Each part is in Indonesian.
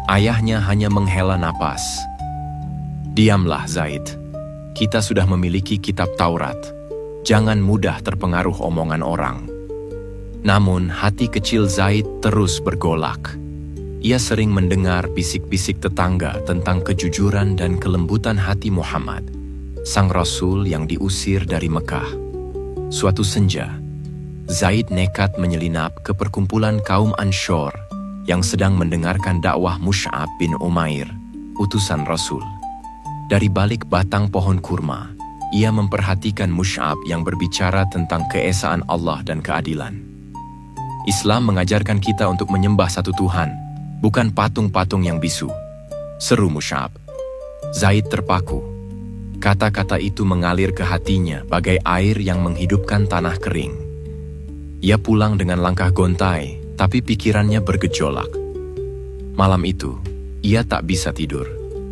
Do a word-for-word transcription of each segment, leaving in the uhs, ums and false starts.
Ayahnya hanya menghela napas. Diamlah Zaid, kita sudah memiliki kitab Taurat. Jangan mudah terpengaruh omongan orang. Namun hati kecil Zaid terus bergolak. Ia sering mendengar bisik-bisik tetangga tentang kejujuran dan kelembutan hati Muhammad, sang Rasul yang diusir dari Mekah. Suatu senja, Zaid nekat menyelinap ke perkumpulan kaum Anshor yang sedang mendengarkan dakwah Mus'ab bin Umair, utusan Rasul. Dari balik batang pohon kurma, ia memperhatikan Mus'ab yang berbicara tentang keesaan Allah dan keadilan. Islam mengajarkan kita untuk menyembah satu Tuhan, bukan patung-patung yang bisu, seru Mus'ab. Zaid terpaku. Kata-kata itu mengalir ke hatinya bagai air yang menghidupkan tanah kering. Ia pulang dengan langkah gontai, tapi pikirannya bergejolak. Malam itu, ia tak bisa tidur.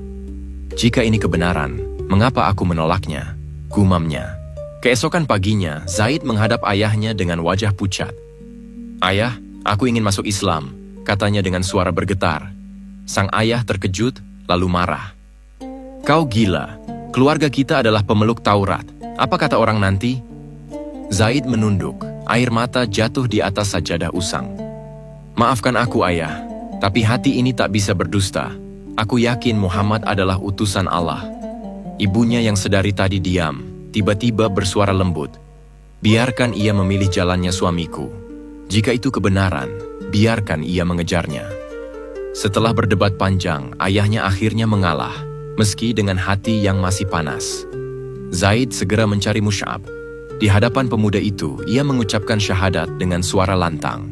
Jika ini kebenaran, mengapa aku menolaknya? Gumamnya. Keesokan paginya, Zaid menghadap ayahnya dengan wajah pucat. Ayah, aku ingin masuk Islam, katanya dengan suara bergetar. Sang ayah terkejut, lalu marah. Kau gila, keluarga kita adalah pemeluk Taurat. Apa kata orang nanti? Zaid menunduk, air mata jatuh di atas sajadah usang. Maafkan aku ayah, tapi hati ini tak bisa berdusta. Aku yakin Muhammad adalah utusan Allah. Ibunya yang sedari tadi diam, tiba-tiba bersuara lembut. Biarkan ia memilih jalannya suamiku. Jika itu kebenaran, biarkan ia mengejarnya. Setelah berdebat panjang, ayahnya akhirnya mengalah, meski dengan hati yang masih panas. Zaid segera mencari Mus'ab. Di hadapan pemuda itu, ia mengucapkan syahadat dengan suara lantang.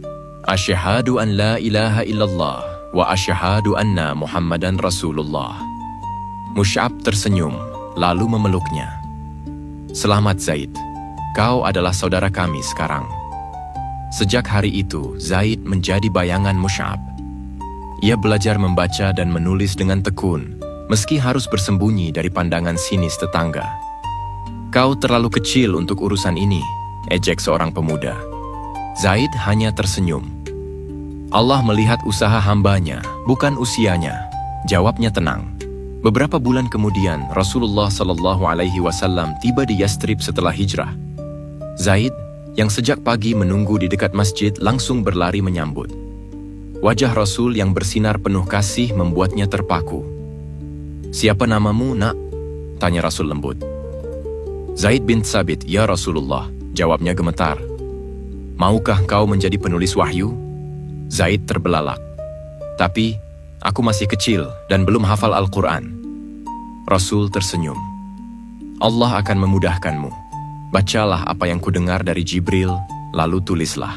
Asyhadu an la ilaha illallah wa asyhadu anna Muhammadan Rasulullah. Mus'ab tersenyum, lalu memeluknya. Selamat Zaid, kau adalah saudara kami sekarang. Sejak hari itu, Zaid menjadi bayangan Mus'ab. Ia belajar membaca dan menulis dengan tekun, meski harus bersembunyi dari pandangan sinis tetangga. Kau terlalu kecil untuk urusan ini, ejek seorang pemuda. Zaid hanya tersenyum. Allah melihat usaha hambanya, bukan usianya, jawabnya tenang. Beberapa bulan kemudian, Rasulullah Shallallahu Alaihi Wasallam tiba di Yastrib setelah hijrah. Zaid, yang sejak pagi menunggu di dekat masjid, langsung berlari menyambut. Wajah Rasul yang bersinar penuh kasih membuatnya terpaku. Siapa namamu, nak? Tanya Rasul lembut. Zaid bin Thabit, ya Rasulullah, jawabnya gemetar. Maukah kau menjadi penulis wahyu? Zaid terbelalak. Tapi, aku masih kecil dan belum hafal Al-Quran. Rasul tersenyum. Allah akan memudahkanmu. Bacalah apa yang kudengar dari Jibril, lalu tulislah.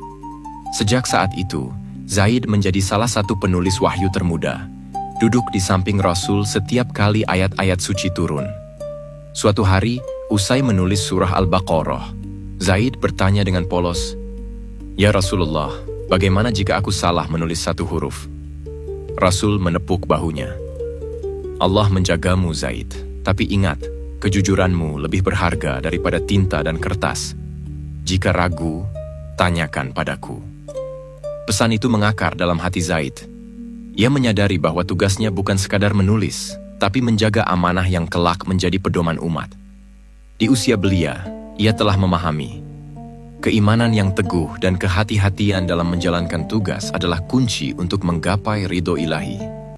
Sejak saat itu, Zaid menjadi salah satu penulis wahyu termuda. Duduk di samping Rasul setiap kali ayat-ayat suci turun. Suatu hari, usai menulis surah Al-Baqarah, Zaid bertanya dengan polos, Ya Rasulullah, bagaimana jika aku salah menulis satu huruf? Rasul menepuk bahunya. Allah menjagamu Zaid, tapi ingat, kejujuranmu lebih berharga daripada tinta dan kertas. Jika ragu, tanyakan padaku. Pesan itu mengakar dalam hati Zaid. Ia menyadari bahwa tugasnya bukan sekadar menulis, tapi menjaga amanah yang kelak menjadi pedoman umat. Di usia belia, ia telah memahami keimanan yang teguh dan kehati-hatian dalam menjalankan tugas adalah kunci untuk menggapai ridho ilahi.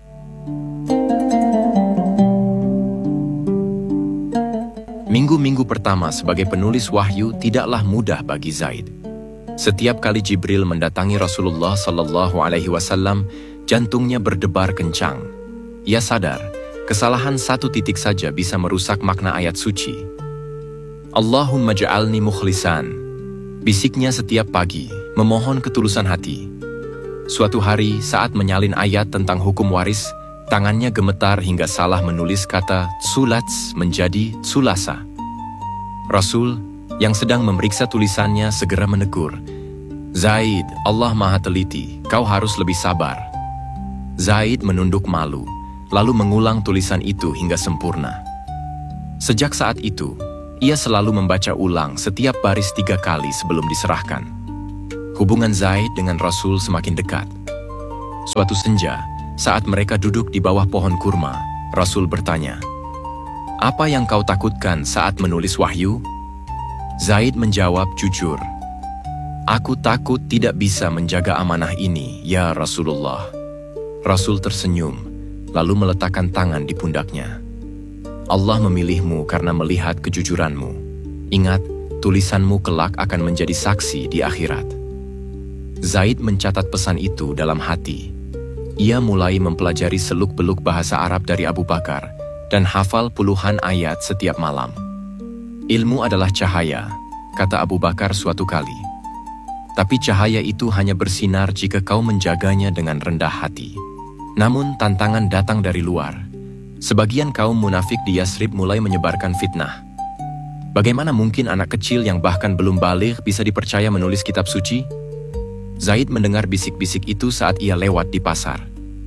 Minggu-minggu pertama sebagai penulis wahyu tidaklah mudah bagi Zaid. Setiap kali Jibril mendatangi Rasulullah Shallallahu Alaihi Wasallam, jantungnya berdebar kencang. Ia sadar, kesalahan satu titik saja bisa merusak makna ayat suci. Allahumma ja'alni mukhlisan. Bisiknya setiap pagi, memohon ketulusan hati. Suatu hari, saat menyalin ayat tentang hukum waris, tangannya gemetar hingga salah menulis kata sulats menjadi sulasa. Rasul, yang sedang memeriksa tulisannya, segera menegur. Zaid, Allah maha teliti, kau harus lebih sabar. Zaid menunduk malu, lalu mengulang tulisan itu hingga sempurna. Sejak saat itu, ia selalu membaca ulang setiap baris tiga kali sebelum diserahkan. Hubungan Zaid dengan Rasul semakin dekat. Suatu senja, Saat mereka duduk di bawah pohon kurma, Rasul bertanya, "Apa yang kau takutkan saat menulis wahyu?" Zaid menjawab jujur, "Aku takut tidak bisa menjaga amanah ini, ya Rasulullah." Rasul tersenyum, lalu meletakkan tangan di pundaknya. "Allah memilihmu karena melihat kejujuranmu. Ingat, tulisanmu kelak akan menjadi saksi di akhirat." Zaid mencatat pesan itu dalam hati. Ia mulai mempelajari seluk-beluk bahasa Arab dari Abu Bakar dan hafal puluhan ayat setiap malam. "Ilmu adalah cahaya," kata Abu Bakar suatu kali. "Tapi cahaya itu hanya bersinar jika kau menjaganya dengan rendah hati." Namun tantangan datang dari luar. Sebagian kaum munafik di Yasrib mulai menyebarkan fitnah. Bagaimana mungkin anak kecil yang bahkan belum baligh bisa dipercaya menulis kitab suci? Zaid mendengar bisik-bisik itu saat ia lewat di pasar.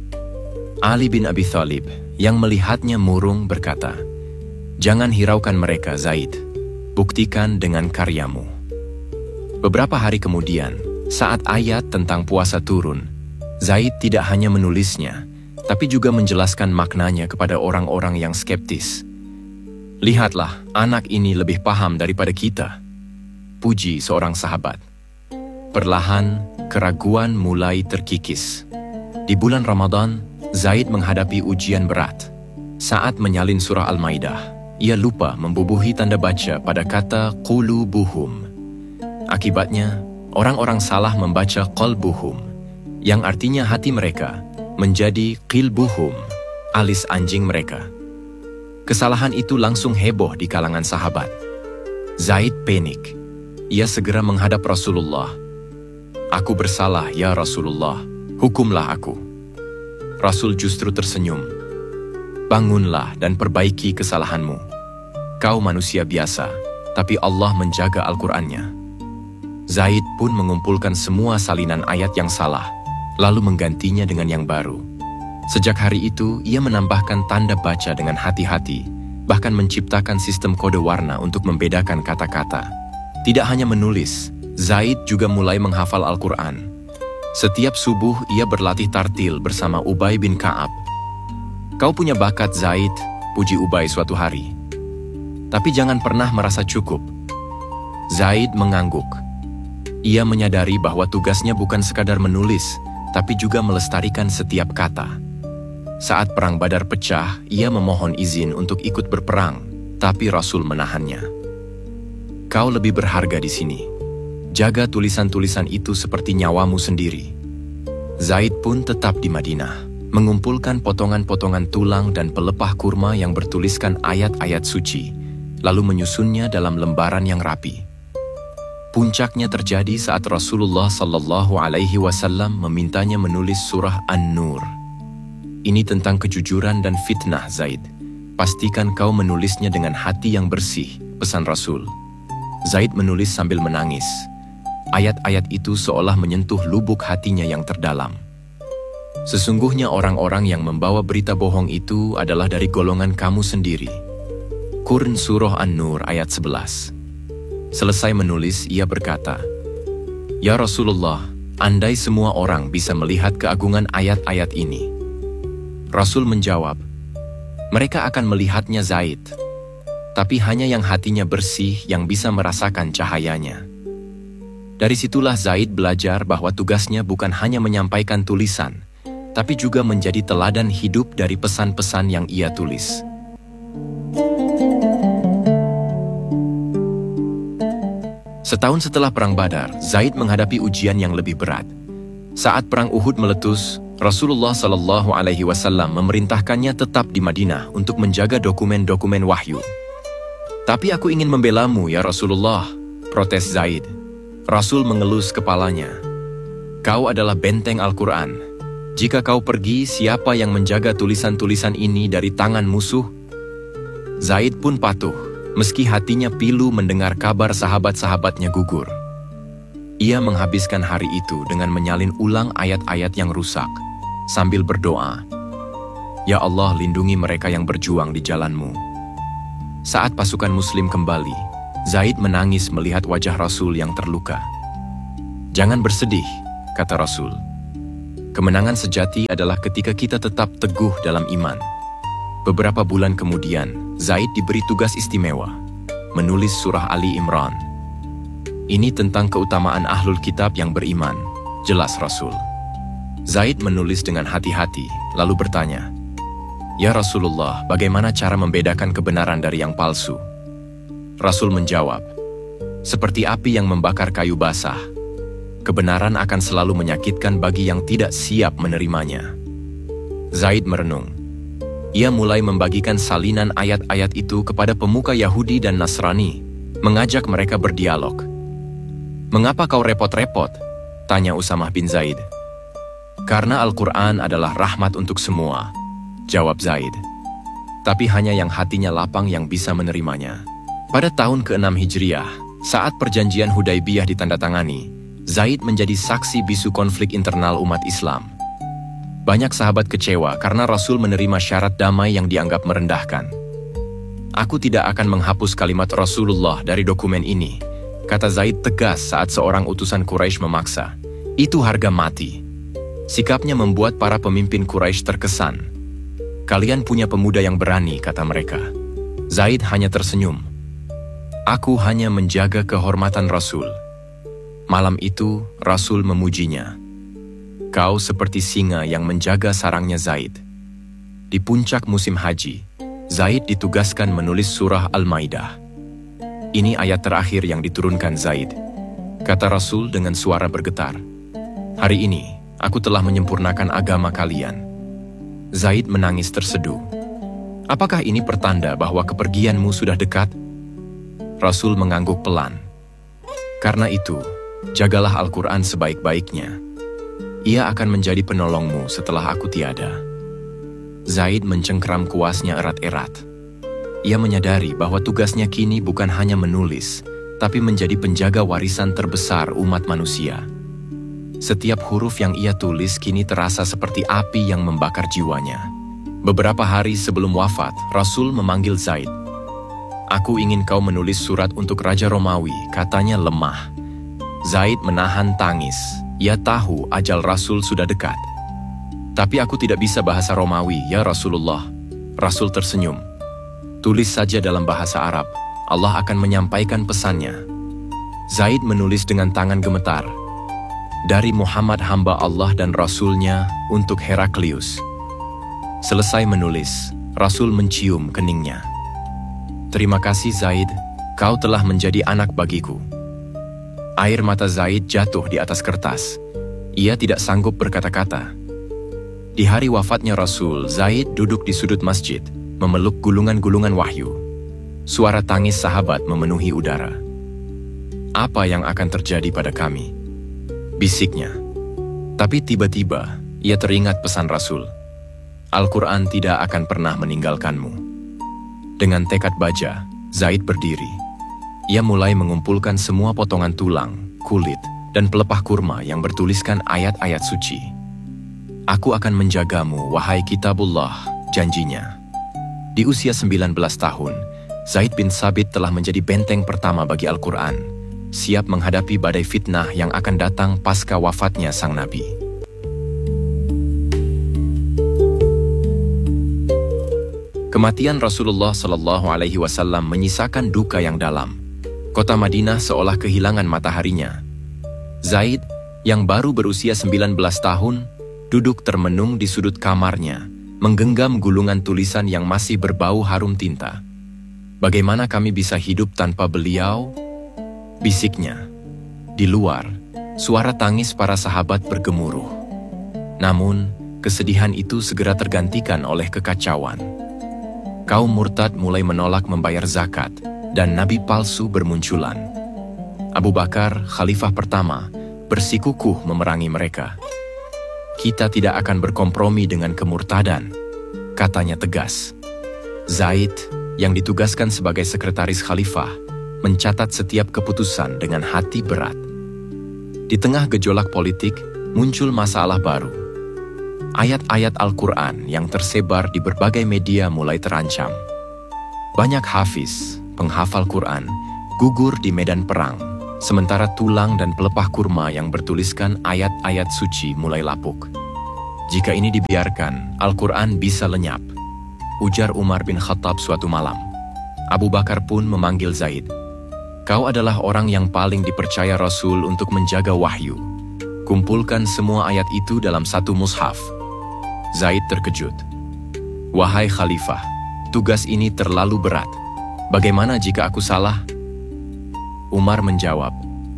Ali bin Abi Thalib yang melihatnya murung berkata, "Jangan hiraukan mereka, Zaid. Buktikan dengan karyamu." Beberapa hari kemudian, saat ayat tentang puasa turun, Zaid tidak hanya menulisnya, tapi juga menjelaskan maknanya kepada orang-orang yang skeptis. "Lihatlah, anak ini lebih paham daripada kita," puji seorang sahabat. Perlahan, keraguan mulai terkikis. Di bulan Ramadan, Zaid menghadapi ujian berat. Saat menyalin surah Al-Maidah, ia lupa membubuhi tanda baca pada kata qulubuhum. Akibatnya, orang-orang salah membaca qalbuhum, yang artinya hati mereka, menjadi qilbuhum, alis anjing mereka. Kesalahan itu langsung heboh di kalangan sahabat. Zaid panik. Ia segera menghadap Rasulullah. "Aku bersalah, ya Rasulullah. Hukumlah aku." Rasul justru tersenyum. "Bangunlah dan perbaiki kesalahanmu. Kau manusia biasa, tapi Allah menjaga Al-Qur'annya." Zaid pun mengumpulkan semua salinan ayat yang salah, lalu menggantinya dengan yang baru. Sejak hari itu, ia menambahkan tanda baca dengan hati-hati, bahkan menciptakan sistem kode warna untuk membedakan kata-kata. Tidak hanya menulis, Zaid juga mulai menghafal Al-Quran. Setiap subuh ia berlatih tartil bersama Ubay bin Ka'ab. "Kau punya bakat, Zaid," puji Ubay suatu hari. "Tapi jangan pernah merasa cukup." Zaid mengangguk. Ia menyadari bahwa tugasnya bukan sekadar menulis, tapi juga melestarikan setiap kata. Saat perang Badar pecah, ia memohon izin untuk ikut berperang, tapi Rasul menahannya. "Kau lebih berharga di sini. Jaga tulisan-tulisan itu seperti nyawamu sendiri." Zaid pun tetap di Madinah, mengumpulkan potongan-potongan tulang dan pelepah kurma yang bertuliskan ayat-ayat suci, lalu menyusunnya dalam lembaran yang rapi. Puncaknya terjadi saat Rasulullah Sallallahu Alaihi Wasallam memintanya menulis surah An-Nur. "Ini tentang kejujuran dan fitnah, Zaid. Pastikan kau menulisnya dengan hati yang bersih," pesan Rasul. Zaid menulis sambil menangis. Ayat-ayat itu seolah menyentuh lubuk hatinya yang terdalam. "Sesungguhnya orang-orang yang membawa berita bohong itu adalah dari golongan kamu sendiri." Quran Surah An-Nur ayat sebelas. Selesai menulis, ia berkata, "Ya Rasulullah, andai semua orang bisa melihat keagungan ayat-ayat ini." Rasul menjawab, "Mereka akan melihatnya, Zaid, tapi hanya yang hatinya bersih yang bisa merasakan cahayanya." Dari situlah Zaid belajar bahwa tugasnya bukan hanya menyampaikan tulisan, tapi juga menjadi teladan hidup dari pesan-pesan yang ia tulis. Setahun setelah Perang Badar, Zaid menghadapi ujian yang lebih berat. Saat Perang Uhud meletus, Rasulullah Shallallahu Alaihi Wasallam memerintahkannya tetap di Madinah untuk menjaga dokumen-dokumen wahyu. "Tapi aku ingin membelamu, ya Rasulullah," protes Zaid. Rasul mengelus kepalanya. "Kau adalah benteng Al-Quran. Jika kau pergi, siapa yang menjaga tulisan-tulisan ini dari tangan musuh?" Zaid pun patuh, meski hatinya pilu mendengar kabar sahabat-sahabatnya gugur. Ia menghabiskan hari itu dengan menyalin ulang ayat-ayat yang rusak, sambil berdoa, "Ya Allah, lindungi mereka yang berjuang di jalan-Mu." Saat pasukan Muslim kembali, Zaid menangis melihat wajah Rasul yang terluka. "Jangan bersedih," kata Rasul. Kemenangan sejati adalah ketika kita tetap teguh dalam iman. Beberapa bulan kemudian, Zaid diberi tugas istimewa, menulis surah Ali Imran. Ini tentang keutamaan ahlul kitab yang beriman, jelas Rasul. Zaid menulis dengan hati-hati, lalu bertanya, "Ya Rasulullah, bagaimana cara membedakan kebenaran dari yang palsu?" Rasul menjawab, "Seperti api yang membakar kayu basah, kebenaran akan selalu menyakitkan bagi yang tidak siap menerimanya." Zaid merenung. Ia mulai membagikan salinan ayat-ayat itu kepada pemuka Yahudi dan Nasrani, mengajak mereka berdialog. "Mengapa kau repot-repot?" tanya Usamah bin Zaid. "Karena Al-Quran adalah rahmat untuk semua," jawab Zaid. "Tapi hanya yang hatinya lapang yang bisa menerimanya." Pada tahun keenam Hijriah, saat perjanjian Hudaibiyah ditandatangani, Zaid menjadi saksi bisu konflik internal umat Islam. Banyak sahabat kecewa karena Rasul menerima syarat damai yang dianggap merendahkan. "Aku tidak akan menghapus kalimat Rasulullah dari dokumen ini," kata Zaid tegas saat seorang utusan Quraisy memaksa. "Itu harga mati." Sikapnya membuat para pemimpin Quraisy terkesan. "Kalian punya pemuda yang berani," kata mereka. Zaid hanya tersenyum. "Aku hanya menjaga kehormatan Rasul." Malam itu, Rasul memujinya. "Kau seperti singa yang menjaga sarangnya Zaid." Di puncak musim haji, Zaid ditugaskan menulis surah Al-Maidah. "Ini ayat terakhir yang diturunkan Zaid," kata Rasul dengan suara bergetar. "Hari ini, aku telah menyempurnakan agama kalian." Zaid menangis terseduh. "Apakah ini pertanda bahwa kepergianmu sudah dekat?" Rasul mengangguk pelan. "Karena itu, jagalah Al-Quran sebaik-baiknya. Ia akan menjadi penolongmu setelah aku tiada." Zaid mencengkeram kuasnya erat-erat. Ia menyadari bahwa tugasnya kini bukan hanya menulis, tapi menjadi penjaga warisan terbesar umat manusia. Setiap huruf yang ia tulis kini terasa seperti api yang membakar jiwanya. Beberapa hari sebelum wafat, Rasul memanggil Zaid. "Aku ingin kau menulis surat untuk Raja Romawi," katanya lemah. Zaid menahan tangis. Ia tahu ajal Rasul sudah dekat. "Tapi aku tidak bisa bahasa Romawi, ya Rasulullah." Rasul tersenyum. "Tulis saja dalam bahasa Arab. Allah akan menyampaikan pesannya." Zaid menulis dengan tangan gemetar. "Dari Muhammad hamba Allah dan Rasulnya untuk Heraklius." Selesai menulis, Rasul mencium keningnya. "Terima kasih Zaid, kau telah menjadi anak bagiku." Air mata Zaid jatuh di atas kertas. Ia tidak sanggup berkata-kata. Di hari wafatnya Rasul, Zaid duduk di sudut masjid, memeluk gulungan-gulungan wahyu. Suara tangis sahabat memenuhi udara. "Apa yang akan terjadi pada kami?" bisiknya. Tapi tiba-tiba, ia teringat pesan Rasul. "Al-Quran tidak akan pernah meninggalkanmu." Dengan tekad baja, Zaid berdiri. Ia mulai mengumpulkan semua potongan tulang, kulit, dan pelepah kurma yang bertuliskan ayat-ayat suci. "Aku akan menjagamu, wahai Kitabullah," janjinya. Di usia sembilan belas tahun, Zaid bin Sabit telah menjadi benteng pertama bagi Al-Quran, siap menghadapi badai fitnah yang akan datang pasca wafatnya sang Nabi. Kematian Rasulullah Shallallahu Alaihi Wasallam menyisakan duka yang dalam. Kota Madinah seolah kehilangan mataharinya. Zaid, yang baru berusia sembilan belas tahun, duduk termenung di sudut kamarnya, menggenggam gulungan tulisan yang masih berbau harum tinta. "Bagaimana kami bisa hidup tanpa beliau?" bisiknya. Di luar, suara tangis para sahabat bergemuruh. Namun, kesedihan itu segera tergantikan oleh kekacauan. Kaum murtad mulai menolak membayar zakat, dan nabi palsu bermunculan. Abu Bakar, khalifah pertama, bersikukuh memerangi mereka. "Kita tidak akan berkompromi dengan kemurtadan," katanya tegas. Zaid, yang ditugaskan sebagai sekretaris khalifah, mencatat setiap keputusan dengan hati berat. Di tengah gejolak politik, muncul masalah baru. Ayat-ayat Al-Quran yang tersebar di berbagai media mulai terancam. Banyak hafiz, penghafal Quran, gugur di medan perang, sementara tulang dan pelepah kurma yang bertuliskan ayat-ayat suci mulai lapuk. Jika ini dibiarkan, Al-Quran bisa lenyap, ujar Umar bin Khattab suatu malam. Abu Bakar pun memanggil Zaid. Kau adalah orang yang paling dipercaya Rasul untuk menjaga wahyu. Kumpulkan semua ayat itu dalam satu mushaf. Zaid terkejut. Wahai Khalifah, tugas ini terlalu berat. Bagaimana jika aku salah? Umar menjawab,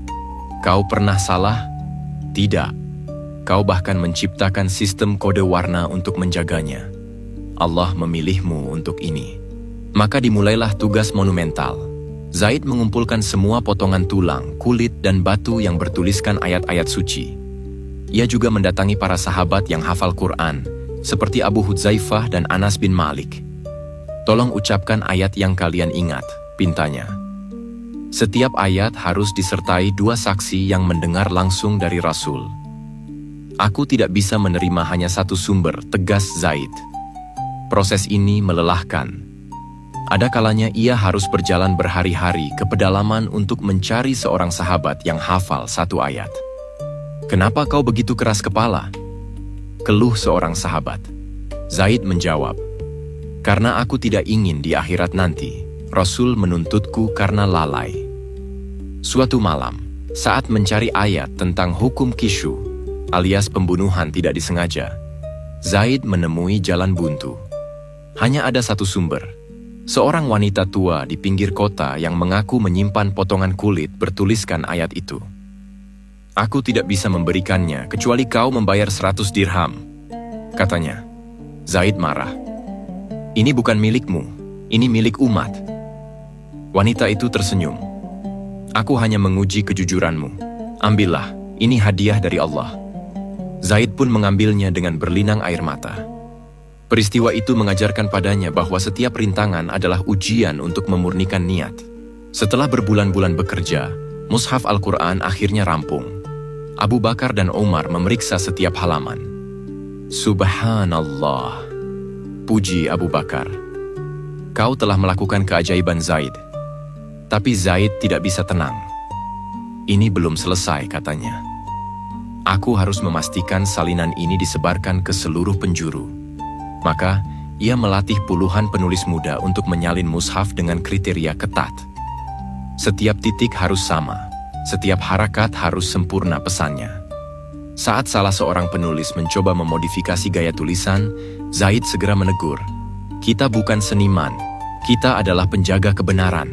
kau pernah salah? Tidak. Kau bahkan menciptakan sistem kode warna untuk menjaganya. Allah memilihmu untuk ini. Maka dimulailah tugas monumental. Zaid mengumpulkan semua potongan tulang, kulit, dan batu yang bertuliskan ayat-ayat suci. Ia juga mendatangi para sahabat yang hafal Quran, seperti Abu Hudzaifah dan Anas bin Malik. Tolong ucapkan ayat yang kalian ingat, pintanya. Setiap ayat harus disertai dua saksi yang mendengar langsung dari Rasul. Aku tidak bisa menerima hanya satu sumber, tegas Zaid. Proses ini melelahkan. Ada kalanya ia harus berjalan berhari-hari ke pedalaman untuk mencari seorang sahabat yang hafal satu ayat. Kenapa kau begitu keras kepala? Keluh seorang sahabat. Zaid menjawab, karena aku tidak ingin di akhirat nanti, Rasul menuntutku karena lalai. Suatu malam, saat mencari ayat tentang hukum kishu, alias pembunuhan tidak disengaja, Zaid menemui jalan buntu. Hanya ada satu sumber. Seorang wanita tua di pinggir kota yang mengaku menyimpan potongan kulit bertuliskan ayat itu. Aku tidak bisa memberikannya kecuali kau membayar seratus dirham, katanya. Zaid marah. Ini bukan milikmu, ini milik umat. Wanita itu tersenyum. Aku hanya menguji kejujuranmu. Ambillah, ini hadiah dari Allah. Zaid pun mengambilnya dengan berlinang air mata. Peristiwa itu mengajarkan padanya bahwa setiap rintangan adalah ujian untuk memurnikan niat. Setelah berbulan-bulan bekerja, mushaf Al-Quran akhirnya rampung. Abu Bakar dan Umar memeriksa setiap halaman. Subhanallah. Puji Abu Bakar. Kau telah melakukan keajaiban Zaid. Tapi Zaid tidak bisa tenang. Ini belum selesai, katanya. Aku harus memastikan salinan ini disebarkan ke seluruh penjuru. Maka, ia melatih puluhan penulis muda untuk menyalin mushaf dengan kriteria ketat. Setiap titik harus sama, setiap harakat harus sempurna pesannya. Saat salah seorang penulis mencoba memodifikasi gaya tulisan, Zaid segera menegur, kita bukan seniman, kita adalah penjaga kebenaran.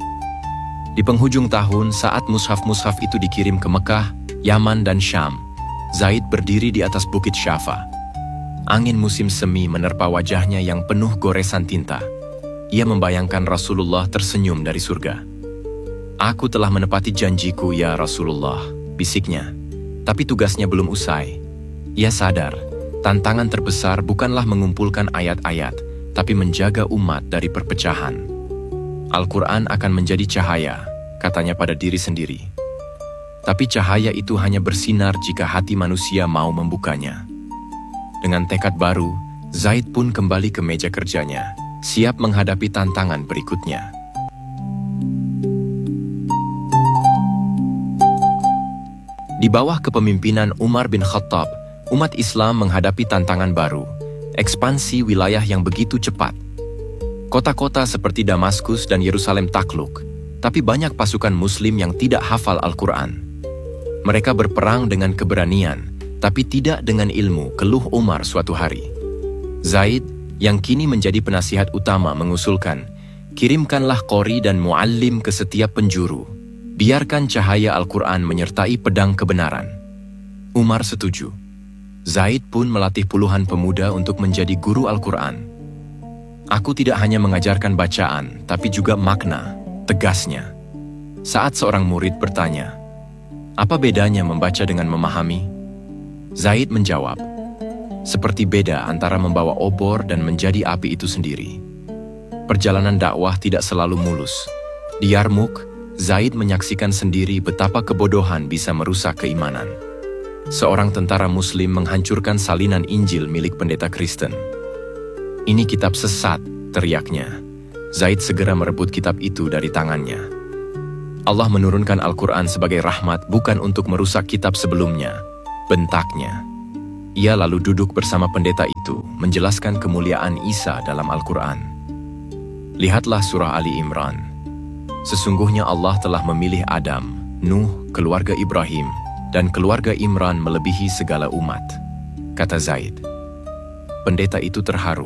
Di penghujung tahun, saat mushaf-mushaf itu dikirim ke Mekah, Yaman, dan Syam, Zaid berdiri di atas bukit Syafa. Angin musim semi menerpa wajahnya yang penuh goresan tinta. Ia membayangkan Rasulullah tersenyum dari surga. Aku telah menepati janjiku, ya Rasulullah, bisiknya. Tapi tugasnya belum usai. Ia sadar, tantangan terbesar bukanlah mengumpulkan ayat-ayat, tapi menjaga umat dari perpecahan. Al-Quran akan menjadi cahaya, katanya pada diri sendiri. Tapi cahaya itu hanya bersinar jika hati manusia mau membukanya. Dengan tekad baru, Zaid pun kembali ke meja kerjanya, siap menghadapi tantangan berikutnya. Di bawah kepemimpinan Umar bin Khattab, umat Islam menghadapi tantangan baru, ekspansi wilayah yang begitu cepat. Kota-kota seperti Damaskus dan Yerusalem takluk, tapi banyak pasukan Muslim yang tidak hafal Al-Quran. Mereka berperang dengan keberanian, tapi tidak dengan ilmu, keluh Umar suatu hari. Zaid, yang kini menjadi penasihat utama, mengusulkan, kirimkanlah qori dan muallim ke setiap penjuru. Biarkan cahaya Al-Quran menyertai pedang kebenaran. Umar setuju. Zaid pun melatih puluhan pemuda untuk menjadi guru Al-Quran. Aku tidak hanya mengajarkan bacaan, tapi juga makna, tegasnya. Saat seorang murid bertanya, apa bedanya membaca dengan memahami? Zaid menjawab, seperti beda antara membawa obor dan menjadi api itu sendiri. Perjalanan dakwah tidak selalu mulus. Di Yarmuk, Zaid menyaksikan sendiri betapa kebodohan bisa merusak keimanan. Seorang tentara Muslim menghancurkan salinan Injil milik pendeta Kristen. Ini kitab sesat, teriaknya. Zaid segera merebut kitab itu dari tangannya. Allah menurunkan Al-Quran sebagai rahmat bukan untuk merusak kitab sebelumnya, bentaknya. Ia lalu duduk bersama pendeta itu, menjelaskan kemuliaan Isa dalam Al-Quran. Lihatlah surah Ali Imran. Sesungguhnya Allah telah memilih Adam, Nuh, keluarga Ibrahim, dan keluarga Imran melebihi segala umat, kata Zaid. Pendeta itu terharu.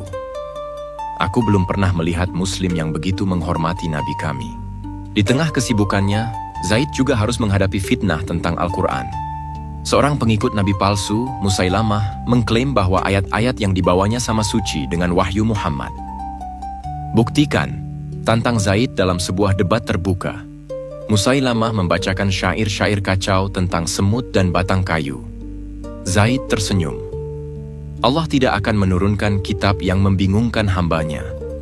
Aku belum pernah melihat Muslim yang begitu menghormati Nabi kami. Di tengah kesibukannya, Zaid juga harus menghadapi fitnah tentang Al-Quran. Seorang pengikut Nabi palsu, Musailamah, mengklaim bahwa ayat-ayat yang dibawanya sama suci dengan wahyu Muhammad. Buktikan, tantang Zaid dalam sebuah debat terbuka. Musailamah membacakan syair-syair kacau tentang semut dan batang kayu. Zaid tersenyum. Allah tidak akan menurunkan kitab yang membingungkan hambanya.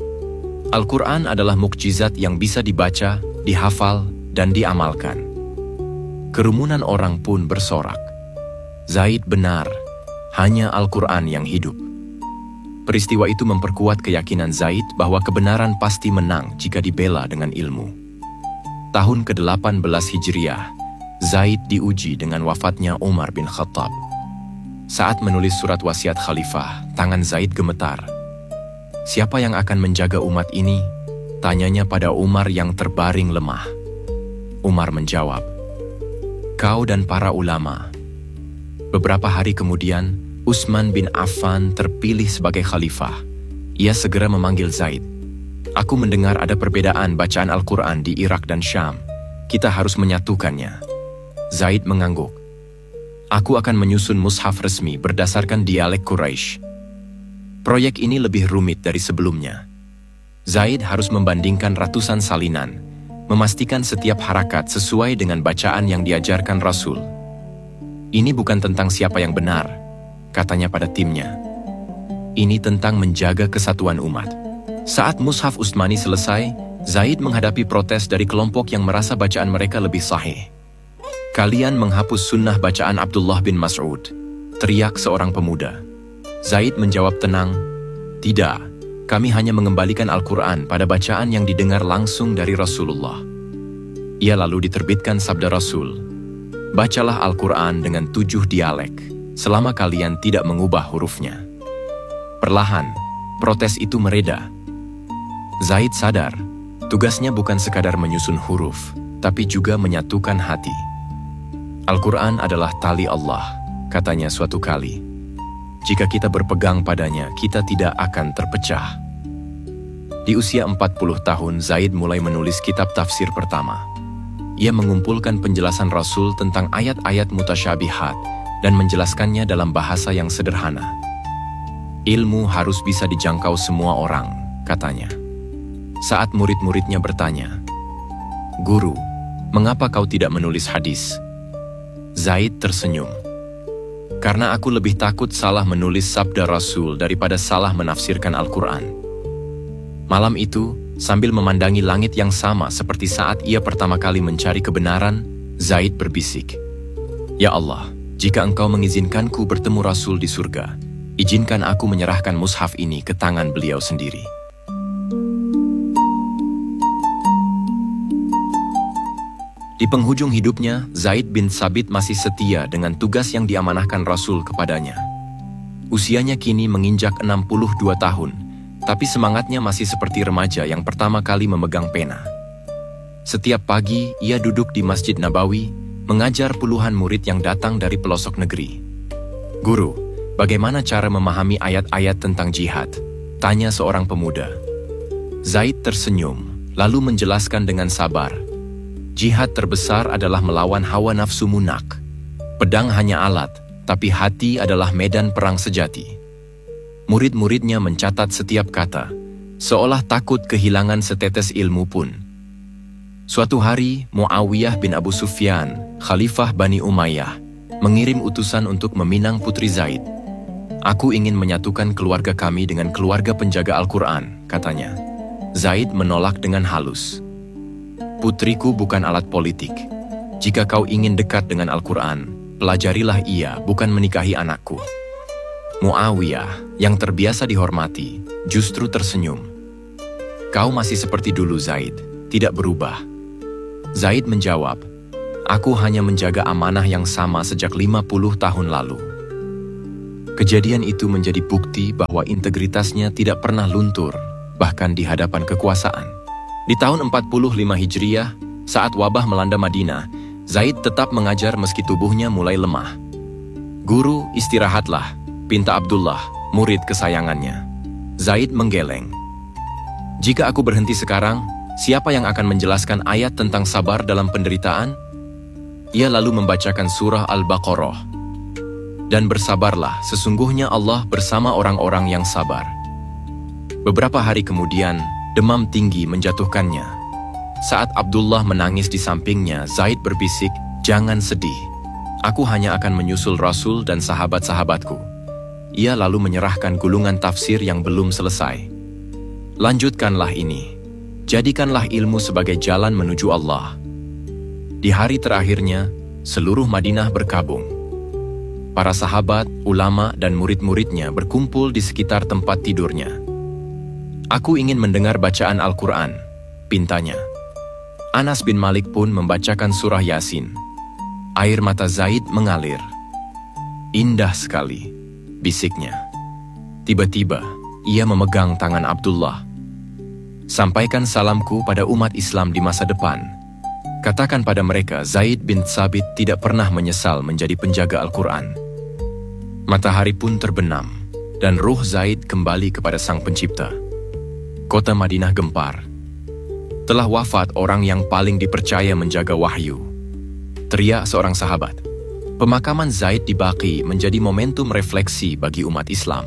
Al-Quran adalah mukjizat yang bisa dibaca, dihafal, dan diamalkan. Kerumunan orang pun bersorak. Zaid benar, hanya Al-Quran yang hidup. Peristiwa itu memperkuat keyakinan Zaid bahwa kebenaran pasti menang jika dibela dengan ilmu. Tahun ke-delapan belas Hijriah, Zaid diuji dengan wafatnya Umar bin Khattab. Saat menulis surat wasiat khalifah, tangan Zaid gemetar. Siapa yang akan menjaga umat ini? Tanyanya pada Umar yang terbaring lemah. Umar menjawab, kau dan para ulama. Beberapa hari kemudian, Utsman bin Affan terpilih sebagai khalifah. Ia segera memanggil Zaid. Aku mendengar ada perbedaan bacaan Al-Quran di Irak dan Syam. Kita harus menyatukannya. Zaid mengangguk. Aku akan menyusun mushaf resmi berdasarkan dialek Quraisy. Proyek ini lebih rumit dari sebelumnya. Zaid harus membandingkan ratusan salinan, memastikan setiap harakat sesuai dengan bacaan yang diajarkan Rasul. Ini bukan tentang siapa yang benar, katanya pada timnya. Ini tentang menjaga kesatuan umat. Saat mushaf Utsmani selesai, Zaid menghadapi protes dari kelompok yang merasa bacaan mereka lebih sahih. Kalian menghapus sunnah bacaan Abdullah bin Mas'ud, teriak seorang pemuda. Zaid menjawab tenang, tidak, kami hanya mengembalikan Al-Quran pada bacaan yang didengar langsung dari Rasulullah. Ia lalu diterbitkan sabda Rasul, bacalah Al-Quran dengan tujuh dialek, selama kalian tidak mengubah hurufnya. Perlahan, protes itu mereda. Zaid sadar, tugasnya bukan sekadar menyusun huruf, tapi juga menyatukan hati. Al-Quran adalah tali Allah, katanya suatu kali. Jika kita berpegang padanya, kita tidak akan terpecah. Di usia empat puluh tahun, Zaid mulai menulis kitab tafsir pertama. Ia mengumpulkan penjelasan Rasul tentang ayat-ayat mutasyabihat dan menjelaskannya dalam bahasa yang sederhana. Ilmu harus bisa dijangkau semua orang, katanya. Saat murid-muridnya bertanya, Guru, mengapa kau tidak menulis hadis? Zaid tersenyum. Karena aku lebih takut salah menulis sabda Rasul daripada salah menafsirkan Al-Quran. Malam itu, sambil memandangi langit yang sama seperti saat ia pertama kali mencari kebenaran, Zaid berbisik, Ya Allah, jika engkau mengizinkanku bertemu Rasul di surga, izinkan aku menyerahkan mushaf ini ke tangan beliau sendiri. Di penghujung hidupnya, Zaid bin Sabit masih setia dengan tugas yang diamanahkan Rasul kepadanya. Usianya kini menginjak enam puluh dua tahun, tapi semangatnya masih seperti remaja yang pertama kali memegang pena. Setiap pagi, ia duduk di Masjid Nabawi, mengajar puluhan murid yang datang dari pelosok negeri. Guru, bagaimana cara memahami ayat-ayat tentang jihad? Tanya seorang pemuda. Zaid tersenyum, lalu menjelaskan dengan sabar. Jihad terbesar adalah melawan hawa nafsu munak. Pedang hanya alat, tapi hati adalah medan perang sejati. Murid-muridnya mencatat setiap kata, seolah takut kehilangan setetes ilmu pun. Suatu hari, Muawiyah bin Abu Sufyan, Khalifah Bani Umayyah, mengirim utusan untuk meminang putri Zaid. Aku ingin menyatukan keluarga kami dengan keluarga penjaga Al-Quran, katanya. Zaid menolak dengan halus. Putriku bukan alat politik. Jika kau ingin dekat dengan Al-Quran, pelajarilah ia, bukan menikahi anakku. Muawiyah, yang terbiasa dihormati, justru tersenyum. Kau masih seperti dulu, Zaid, tidak berubah. Zaid menjawab, aku hanya menjaga amanah yang sama sejak lima puluh tahun lalu. Kejadian itu menjadi bukti bahwa integritasnya tidak pernah luntur, bahkan di hadapan kekuasaan. Di tahun empat puluh lima Hijriah, saat wabah melanda Madinah, Zaid tetap mengajar meski tubuhnya mulai lemah. "Guru, istirahatlah," pinta Abdullah, murid kesayangannya. Zaid menggeleng. "Jika aku berhenti sekarang, siapa yang akan menjelaskan ayat tentang sabar dalam penderitaan?" Ia lalu membacakan surah Al-Baqarah. "Dan bersabarlah, sesungguhnya Allah bersama orang-orang yang sabar." Beberapa hari kemudian, demam tinggi menjatuhkannya. Saat Abdullah menangis di sampingnya, Zaid berbisik, "Jangan sedih. Aku hanya akan menyusul Rasul dan sahabat-sahabatku." Ia lalu menyerahkan gulungan tafsir yang belum selesai. "Lanjutkanlah ini. Jadikanlah ilmu sebagai jalan menuju Allah." Di hari terakhirnya, seluruh Madinah berkabung. Para sahabat, ulama, dan murid-muridnya berkumpul di sekitar tempat tidurnya. "Aku ingin mendengar bacaan Al-Quran," pintanya. Anas bin Malik pun membacakan surah Yasin. Air mata Zaid mengalir. "Indah sekali," bisiknya. Tiba-tiba, ia memegang tangan Abdullah. "Sampaikan salamku pada umat Islam di masa depan. Katakan pada mereka Zaid bin Tsabit tidak pernah menyesal menjadi penjaga Al-Quran." Matahari pun terbenam, dan ruh Zaid kembali kepada Sang Pencipta. Kota Madinah gempar. Telah wafat orang yang paling dipercaya menjaga wahyu. Teriak seorang sahabat. Pemakaman Zaid di Baqi menjadi momentum refleksi bagi umat Islam.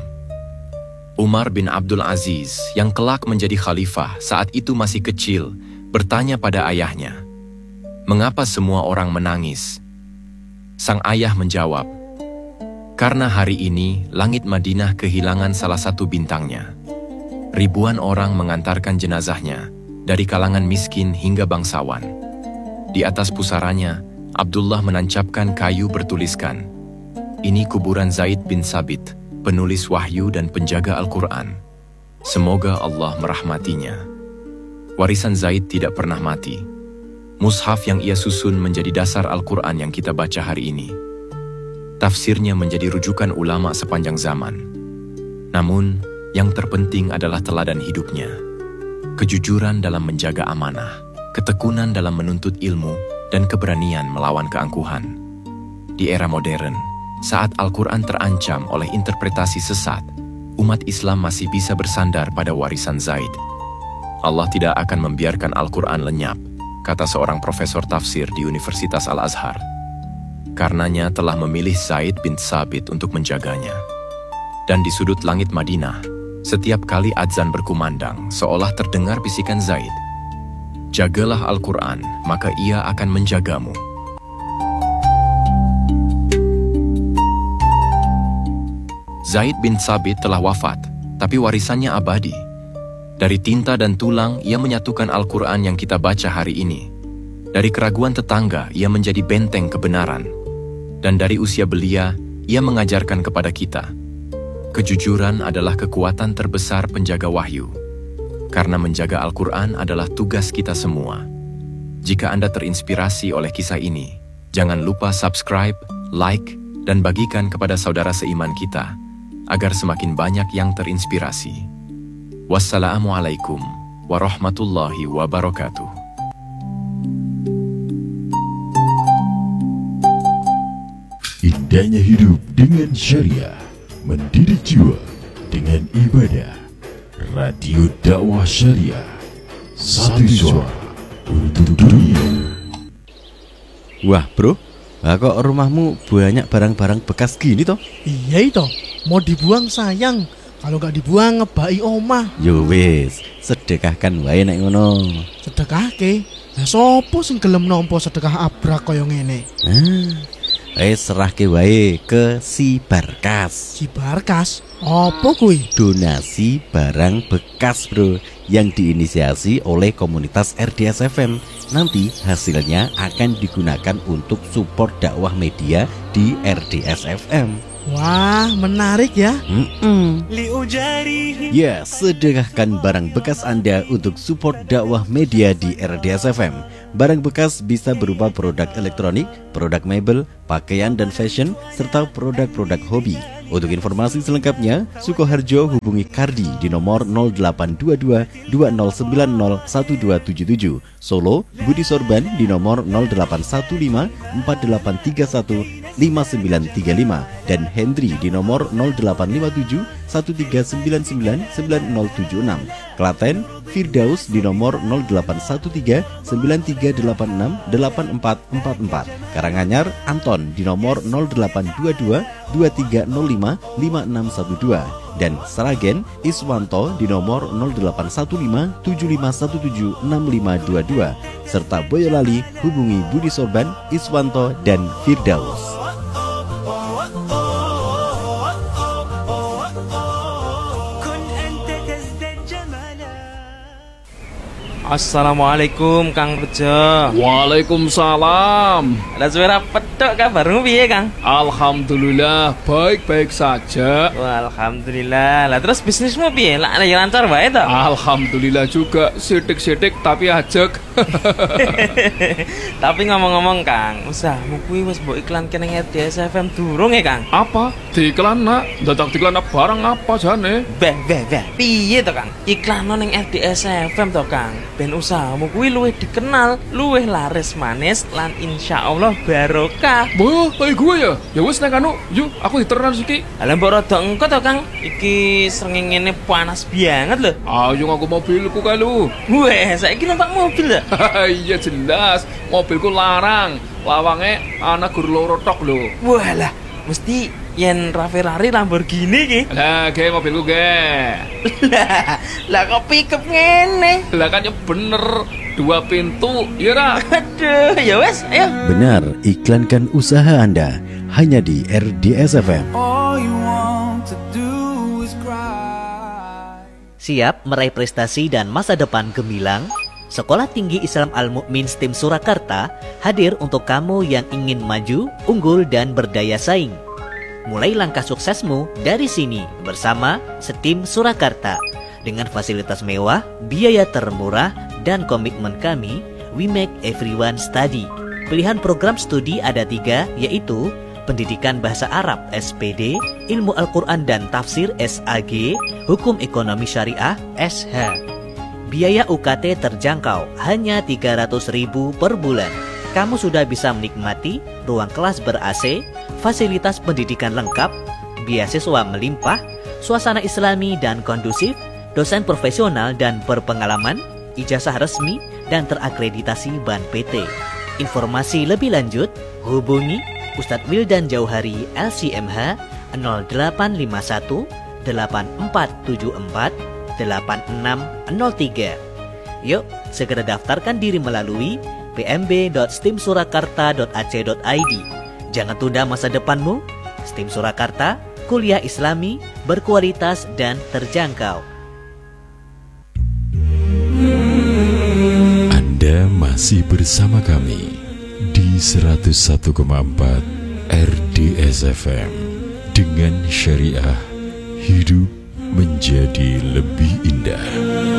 Umar bin Abdul Aziz, yang kelak menjadi khalifah saat itu masih kecil, bertanya pada ayahnya, "Mengapa semua orang menangis?" Sang ayah menjawab, "Karena hari ini langit Madinah kehilangan salah satu bintangnya." Ribuan orang mengantarkan jenazahnya, dari kalangan miskin hingga bangsawan. Di atas pusaranya, Abdullah menancapkan kayu bertuliskan, "Ini kuburan Zaid bin Tsabit, penulis wahyu dan penjaga Al-Quran. Semoga Allah merahmatinya." Warisan Zaid tidak pernah mati. Mushaf yang ia susun menjadi dasar Al-Quran yang kita baca hari ini. Tafsirnya menjadi rujukan ulama sepanjang zaman. Namun, yang terpenting adalah teladan hidupnya. Kejujuran dalam menjaga amanah, ketekunan dalam menuntut ilmu, dan keberanian melawan keangkuhan. Di era modern, saat Al-Quran terancam oleh interpretasi sesat, umat Islam masih bisa bersandar pada warisan Zaid. "Allah tidak akan membiarkan Al-Quran lenyap," kata seorang profesor tafsir di Universitas Al-Azhar. Karenanya telah memilih Zaid bin Tsabit untuk menjaganya. Dan di sudut langit Madinah, setiap kali adzan berkumandang, seolah terdengar bisikan Zaid, "Jagalah Al-Quran, maka ia akan menjagamu." Zaid bin Tsabit telah wafat, tapi warisannya abadi. Dari tinta dan tulang, ia menyatukan Al-Quran yang kita baca hari ini. Dari keraguan tetangga, ia menjadi benteng kebenaran. Dan dari usia belia, ia mengajarkan kepada kita, kejujuran adalah kekuatan terbesar penjaga wahyu. Karena menjaga Al-Quran adalah tugas kita semua. Jika Anda terinspirasi oleh kisah ini, jangan lupa subscribe, like, dan bagikan kepada saudara seiman kita, agar semakin banyak yang terinspirasi. Wassalamualaikum warahmatullahi wabarakatuh. Indahnya hidup dengan syariah, mendidik jiwa dengan ibadah. Radio Dakwah Syariah, satu suara untuk dunia. Wah bro, lah kok rumahmu banyak barang-barang bekas gini toh? Iya itu, mau dibuang sayang. Kalau nggak dibuang ngebai omah. Yo wis, sedekahkan wae nek ngono. Sedekahke? Lah sopo sing gelem nampa sedekah abrak kaya ngene? Ah. Eh serahke wae ke si Barkas. Si Barkas? Apa kuwi? Donasi barang bekas bro, yang diinisiasi oleh komunitas R D S F M. Nanti hasilnya akan digunakan untuk support dakwah media di R D S F M. Wah, menarik ya. Mm-mm. Ya, sedekahkan barang bekas Anda untuk support dakwah media di R D S F M. Barang bekas bisa berupa produk elektronik, produk mebel, pakaian dan fashion, serta produk-produk hobi. Untuk informasi selengkapnya, Sukoharjo hubungi Kardi di nomor nol delapan dua dua dua nol sembilan nol satu dua tujuh tujuh. Solo, Budi Sorban di nomor nol delapan satu lima empat delapan tiga satu lima sembilan tiga lima dan Hendri di nomor nol delapan lima tujuh satu tiga sembilan sembilan sembilan nol tujuh enam. Klaten, Firdaus di nomor nol delapan satu tiga sembilan tiga delapan enam delapan empat empat empat. Karanganyar, Anton di nomor nol delapan dua dua dua tiga nol lima lima enam satu dua dan Sragen, Iswanto di nomor nol delapan satu lima tujuh lima satu tujuh enam lima dua dua serta Boyolali hubungi Budi Sorban, Iswanto dan Firdaus. Assalamualaikum Kang Bejo. Waalaikumsalam. Lah suara petok kabarmu piye Kang? Alhamdulillah baik-baik saja. Wah, alhamdulillah. Lah terus bisnismu piye? Lah ya lancar wae to? Alhamdulillah juga, sidik-sidik tapi ajek. Tapi ngomong-ngomong Kang, usahamu kuwi wis mbok iklanke ning R D S F M durung ya Kang? Apa? Diiklan nak? Dadak diiklan barang apa jane? Beh, beh, beh. Piye to Kang? Iklan ning R D S F M to Kang. Ben usahamu kuwi luwih dikenal, luwih laris manis lan insyaallah barokah. Wah, kayak gue ya? Ya wis nek anu, yuk aku diteran siki. Lah mbok rada engko to Kang. Iki srengenge panas banget lho. Ayo ngaku mobilku kae lu. Weh, saiki numpak mobil ya? Iya jelas, mobilku larang. Lawange ana gur loro tok lho. Walah, mesti yen Ferrari Lamborghini ki. Lah, ge mobilku ge. Lah, lah kok pickup ngene? Lah kan ya bener, dua pintu, ya ra? Aduh, ya wes, ayo. Benar, iklankan usaha Anda hanya di R D S F M. Siap meraih prestasi dan masa depan gemilang? Sekolah Tinggi Islam Al-Mu'min STIM Surakarta hadir untuk kamu yang ingin maju, unggul, dan berdaya saing. Mulai langkah suksesmu dari sini bersama STIM Surakarta. Dengan fasilitas mewah, biaya termurah, dan komitmen kami, we make everyone study. Pilihan program studi ada tiga, yaitu Pendidikan Bahasa Arab S P D, Ilmu Al-Quran dan Tafsir S A G, Hukum Ekonomi Syariah S H. Biaya U K T terjangkau, hanya tiga ratus ribu per bulan. Kamu sudah bisa menikmati ruang kelas ber-A C, fasilitas pendidikan lengkap, beasiswa melimpah, suasana islami dan kondusif, dosen profesional dan berpengalaman, ijazah resmi dan terakreditasi B A N P T. Informasi lebih lanjut, hubungi Ustadz Wildan Jauhari L C M H nol delapan lima satu delapan empat tujuh empat delapan enam nol tiga. Yuk, segera daftarkan diri melalui p m b dot stim surakarta dot a c dot i d. Jangan tunda masa depanmu. STIM Surakarta, kuliah Islami, berkualitas dan terjangkau. Anda masih bersama kami di seratus satu koma empat R D S F M. Dengan syariah, hidup menjadi lebih indah.